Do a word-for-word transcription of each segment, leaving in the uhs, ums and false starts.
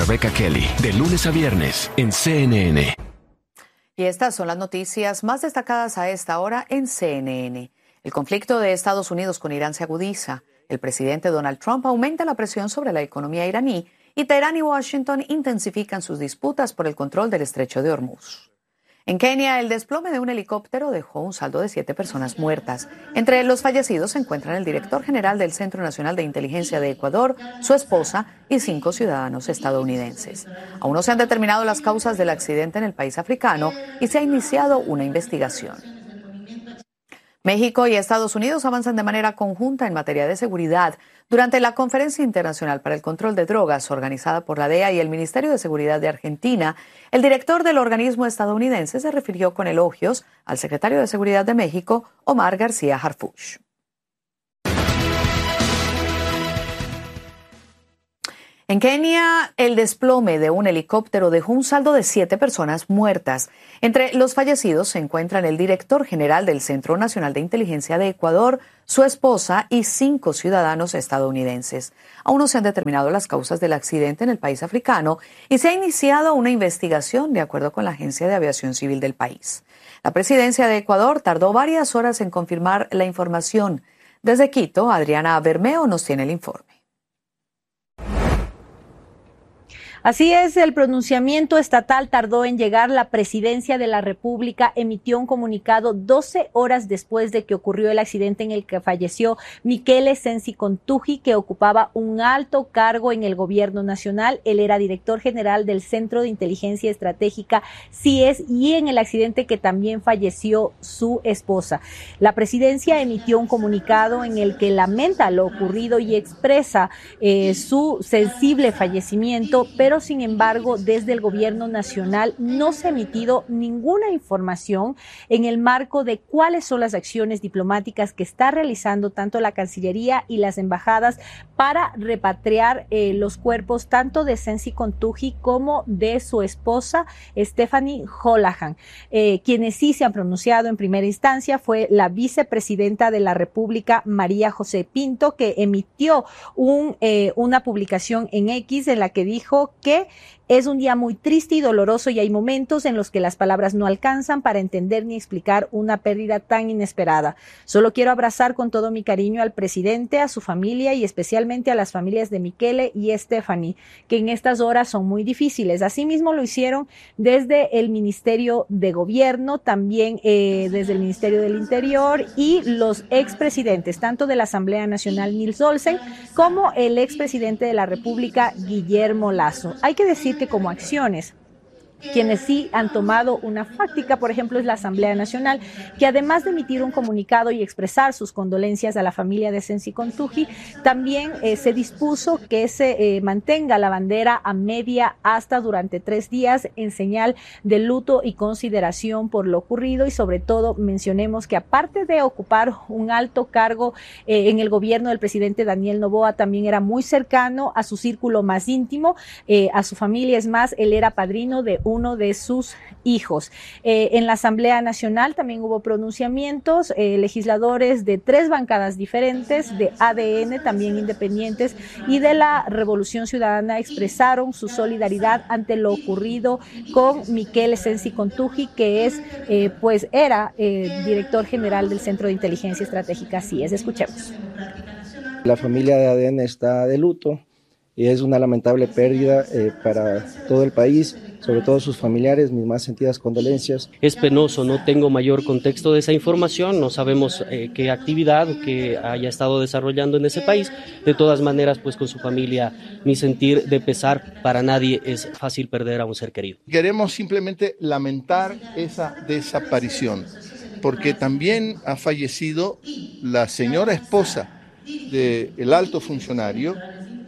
Rebecca Kelly, de lunes a viernes en C N N. Y estas son las noticias más destacadas a esta hora en C N N. El conflicto de Estados Unidos con Irán se agudiza. El presidente Donald Trump aumenta la presión sobre la economía iraní y Teherán y Washington intensifican sus disputas por el control del estrecho de Hormuz. En Kenia, el desplome de un helicóptero dejó un saldo de siete personas muertas. Entre los fallecidos se encuentran el director general del Centro Nacional de Inteligencia de Ecuador, su esposa y cinco ciudadanos estadounidenses. Aún no se han determinado las causas del accidente en el país africano y se ha iniciado una investigación. México y Estados Unidos avanzan de manera conjunta en materia de seguridad. Durante la Conferencia Internacional para el Control de Drogas, organizada por la D E A y el Ministerio de Seguridad de Argentina, el director del organismo estadounidense se refirió con elogios al secretario de Seguridad de México, Omar García Harfuch. En Kenia, el desplome de un helicóptero dejó un saldo de siete personas muertas. Entre los fallecidos se encuentran el director general del Centro Nacional de Inteligencia de Ecuador, su esposa y cinco ciudadanos estadounidenses. Aún no se han determinado las causas del accidente en el país africano y se ha iniciado una investigación de acuerdo con la Agencia de Aviación Civil del país. La presidencia de Ecuador tardó varias horas en confirmar la información. Desde Quito, Adriana Bermeo nos tiene el informe. Así es, el pronunciamiento estatal tardó en llegar. La Presidencia de la República emitió un comunicado doce horas después de que ocurrió el accidente en el que falleció Miquele Sensi Contuji, que ocupaba un alto cargo en el gobierno nacional. Él era director general del Centro de Inteligencia Estratégica C I E S y en el accidente que también falleció su esposa. La Presidencia emitió un comunicado en el que lamenta lo ocurrido y expresa eh, su sensible fallecimiento, pero sin embargo, desde el gobierno nacional no se ha emitido ninguna información en el marco de cuáles son las acciones diplomáticas que está realizando tanto la Cancillería y las embajadas para repatriar eh, los cuerpos tanto de Sensi Contuji como de su esposa Stephanie Holohan. Eh, quienes sí se han pronunciado en primera instancia fue la vicepresidenta de la República, María José Pinto, que emitió un, eh, una publicación en X en la que dijo que es un día muy triste y doloroso y hay momentos en los que las palabras no alcanzan para entender ni explicar una pérdida tan inesperada. Solo quiero abrazar con todo mi cariño al presidente, a su familia y especialmente a las familias de Miquele y Stephanie, que en estas horas son muy difíciles. Asimismo lo hicieron desde el Ministerio de Gobierno, también eh, desde el Ministerio del Interior y los expresidentes, tanto de la Asamblea Nacional Nils Olsen como el expresidente de la República Guillermo Lasso. Hay que decir que como acciones, quienes sí han tomado una fáctica, por ejemplo, es la Asamblea Nacional, que además de emitir un comunicado y expresar sus condolencias a la familia de Sensi Contuji, también eh, se dispuso que se eh, mantenga la bandera a media asta durante tres días en señal de luto y consideración por lo ocurrido y sobre todo mencionemos que aparte de ocupar un alto cargo eh, en el gobierno del presidente Daniel Noboa, también era muy cercano a su círculo más íntimo, eh, a su familia. Es más, él era padrino de uno de sus hijos. Eh, en la Asamblea Nacional también hubo pronunciamientos, eh, legisladores de tres bancadas diferentes, de A D N, también independientes, y de la Revolución Ciudadana expresaron su solidaridad ante lo ocurrido con Miquele Sensi Contuji, que es, eh, pues era eh, director general del Centro de Inteligencia Estratégica C I E S. Escuchemos. La familia de A D N está de luto y es una lamentable pérdida eh, para todo el país, sobre todo sus familiares, mis más sentidas condolencias. Es penoso, no tengo mayor contexto de esa información, no sabemos eh, qué actividad que haya estado desarrollando en ese país. De todas maneras, pues con su familia, mi sentir de pesar, para nadie es fácil perder a un ser querido. Queremos simplemente lamentar esa desaparición, porque también ha fallecido la señora esposa del alto funcionario.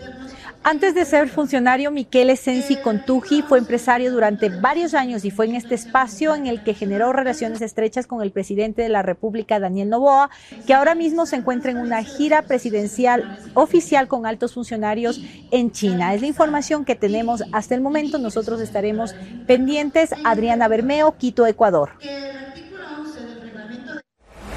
Antes de ser funcionario, Miquele Sensi Contuji fue empresario durante varios años y fue en este espacio en el que generó relaciones estrechas con el presidente de la República, Daniel Noboa, que ahora mismo se encuentra en una gira presidencial oficial con altos funcionarios en China. Es la información que tenemos hasta el momento. Nosotros estaremos pendientes. Adriana Bermeo, Quito, Ecuador.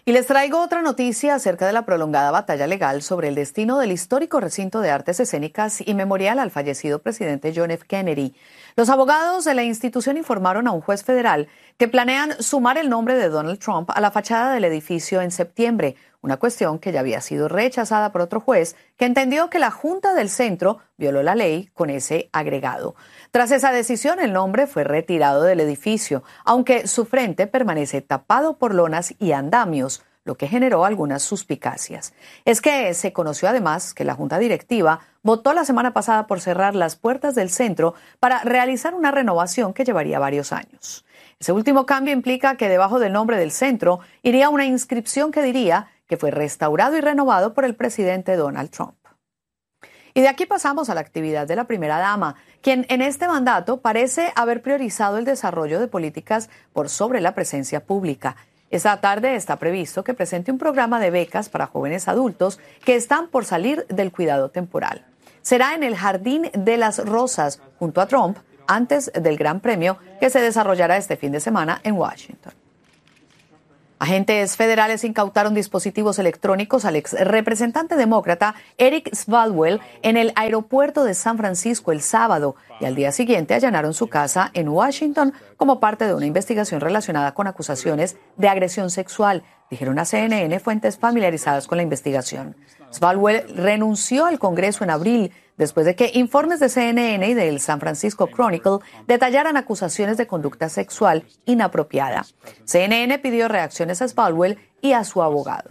Y les traigo otra noticia acerca de la prolongada batalla legal sobre el destino del histórico recinto de artes escénicas y memorial al fallecido presidente John F. Kennedy. Los abogados de la institución informaron a un juez federal que planean sumar el nombre de Donald Trump a la fachada del edificio en septiembre, una cuestión que ya había sido rechazada por otro juez que entendió que la Junta del Centro violó la ley con ese agregado. Tras esa decisión, el nombre fue retirado del edificio, aunque su frente permanece tapado por lonas y andamios, lo que generó algunas suspicacias. Es que se conoció además que la Junta Directiva votó la semana pasada por cerrar las puertas del centro para realizar una renovación que llevaría varios años. Ese último cambio implica que debajo del nombre del centro iría una inscripción que diría que fue restaurado y renovado por el presidente Donald Trump. Y de aquí pasamos a la actividad de la primera dama, quien en este mandato parece haber priorizado el desarrollo de políticas por sobre la presencia pública. Esta tarde está previsto que presente un programa de becas para jóvenes adultos que están por salir del cuidado temporal. Será en el Jardín de las Rosas, junto a Trump, antes del Gran Premio que se desarrollará este fin de semana en Washington. Agentes federales incautaron dispositivos electrónicos al ex representante demócrata Eric Swalwell en el aeropuerto de San Francisco el sábado y al día siguiente allanaron su casa en Washington como parte de una investigación relacionada con acusaciones de agresión sexual, dijeron a C N N fuentes familiarizadas con la investigación. Swalwell renunció al Congreso en abril después de que informes de C N N y del San Francisco Chronicle detallaran acusaciones de conducta sexual inapropiada. C N N pidió reacciones a Swalwell y a su abogado.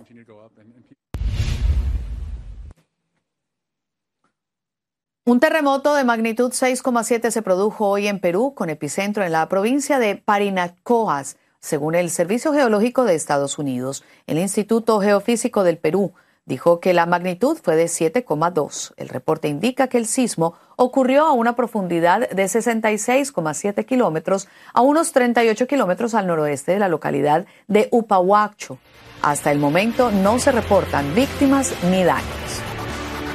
Un terremoto de magnitud seis coma siete se produjo hoy en Perú, con epicentro en la provincia de Parinacochas, según el Servicio Geológico de Estados Unidos. El Instituto Geofísico del Perú dijo que la magnitud fue de siete coma dos. El reporte indica que el sismo ocurrió a una profundidad de sesenta y seis coma siete kilómetros, a unos treinta y ocho kilómetros al noroeste de la localidad de Upahuacho. Hasta el momento no se reportan víctimas ni daños.